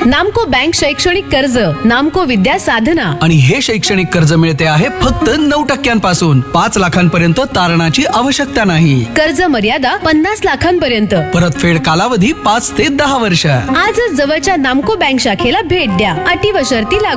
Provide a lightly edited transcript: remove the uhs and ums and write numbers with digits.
नामको बँक शैक्षणिक कर्ज, नामको विद्या साधना. आणि हे शैक्षणिक कर्ज मिळते आहे फक्त 9% 5 लाखांपर्यंत तारणाची आवश्यकता नाही. कर्ज मर्यादा 50 लाखांपर्यंत. परतफेड कालावधी 5 ते 10 वर्ष. आजच जवळच्या नामको बँक शाखेला भेट द्या. अटी व शर्ती लागू